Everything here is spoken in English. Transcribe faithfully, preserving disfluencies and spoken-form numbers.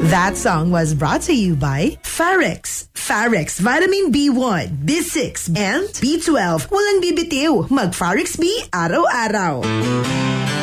That song was brought to you by Farex. Farex Vitamin B one, B six, and B twelve. Walang bibitiw. Mag Farex B araw-araw.